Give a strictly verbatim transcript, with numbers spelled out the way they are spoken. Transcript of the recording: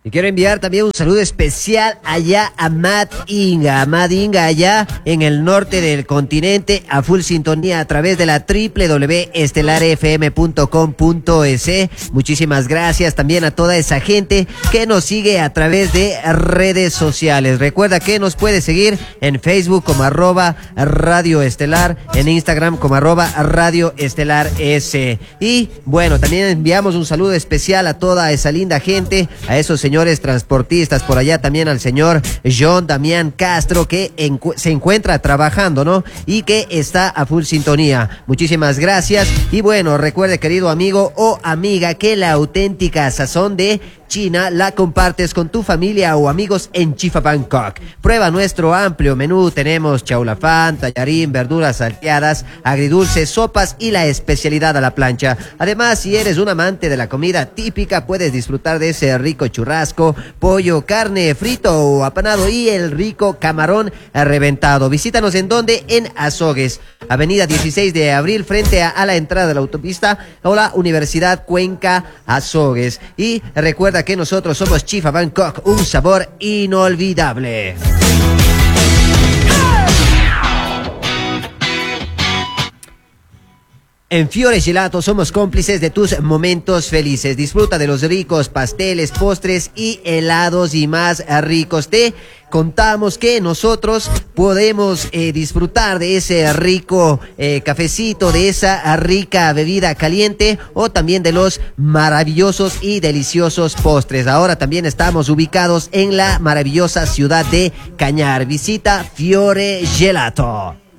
Y quiero enviar también un saludo especial allá a Matt Inga, Matt Inga allá en el norte del continente, a full sintonía a través de la doble u doble u doble u punto estelar f m punto com punto e s. Muchísimas gracias también a toda esa gente que nos sigue a través de redes sociales. Recuerda que nos puede seguir en Facebook como arroba Radio Estelar, en Instagram como arroba Radio Estelar S. Y bueno, también enviamos un saludo especial a toda esa linda gente, a esos señores señores transportistas, por allá también al señor John Damián Castro, que encu- se encuentra trabajando, ¿no? Y que está a full sintonía. Muchísimas gracias. Y bueno, recuerde, querido amigo o amiga, que la auténtica sazón de China la compartes con tu familia o amigos en Chifa Bangkok. Prueba nuestro amplio menú. Tenemos chaulafán, tallarín, verduras salteadas, agridulces, sopas y la especialidad a la plancha. Además, si eres un amante de la comida típica, puedes disfrutar de ese rico churrasco, pollo, carne frito o apanado y el rico camarón reventado. Visítanos en donde, en Azogues, avenida dieciséis de abril, frente a, a la entrada de la autopista o la Universidad Cuenca Azogues. Y recuerda que nosotros somos Chifa Bangkok, un sabor inolvidable. En Fiore Gelato somos cómplices de tus momentos felices. Disfruta de los ricos pasteles, postres y helados y más ricos. Te contamos que nosotros podemos eh, disfrutar de ese rico eh, cafecito, de esa rica bebida caliente o también de los maravillosos y deliciosos postres. Ahora también estamos ubicados en la maravillosa ciudad de Cañar. Visita Fiore Gelato.